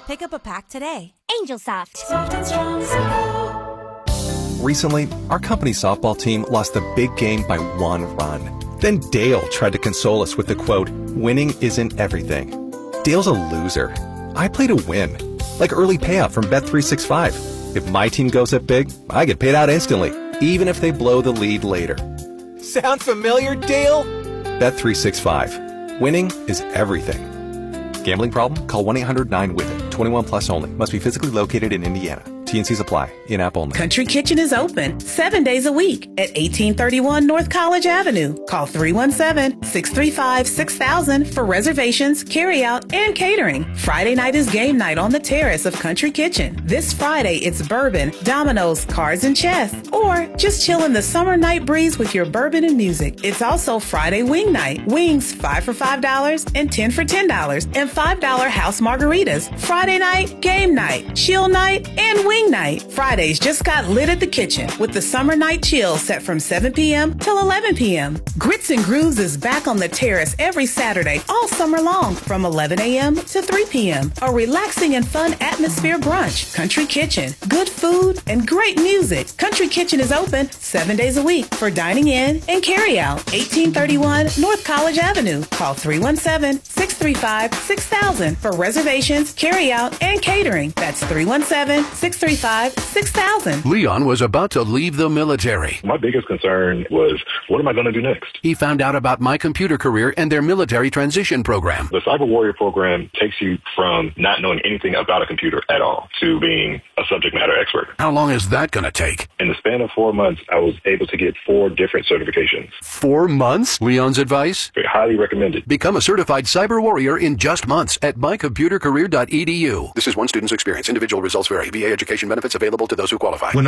Pick up a pack today. Angel Soft. Soft and strong supple. Recently, our company softball team lost the big game by 1 run. Then Dale tried to console us with the quote, "Winning isn't everything." Dale's a loser. I play to win. Like early payout from Bet365. If my team goes up big, I get paid out instantly, even if they blow the lead later. Sound familiar, Dale? Bet365. Winning is everything. Gambling problem? Call 1-800-9-WITH-IT. 21 plus only. Must be physically located in Indiana. T&Cs apply. In-app only. Country Kitchen is open 7 days a week at 1831 North College Avenue. Call 317-635-6000 for reservations, carryout, and catering. Friday night is game night on the terrace of Country Kitchen. This Friday, it's bourbon, dominoes, cards, and chess. Or just chill in the summer night breeze with your bourbon and music. It's also Friday wing night. Wings 5 for $5 and 10 for $10. And $5 house margaritas. Friday night, game night, chill night, and wing night. Fridays just got lit at the kitchen with the summer night chill set from 7 p.m. till 11 p.m. Grits and Grooves is back on the terrace every Saturday all summer long from 11 a.m. to 3 p.m. A relaxing and fun atmosphere brunch. Country Kitchen. Good food and great music. Country Kitchen is open 7 days a week for dining in and carry out. 1831 North College Avenue. Call 317-635-6000 for reservations, carry out, and catering. That's 317-635-6000. Leon was about to leave the military. My biggest concern was, what am I going to do next? He found out about My Computer Career and their military transition program. The Cyber Warrior program takes you from not knowing anything about a computer at all to being a subject matter expert. How long is that going to take? In the span of 4 months, I was able to get 4 different certifications. 4 months? Leon's advice? Highly recommended. Become a certified cyber warrior in just months at mycomputercareer.edu. This is one student's experience. Individual results vary. VA education benefits available to those who qualify.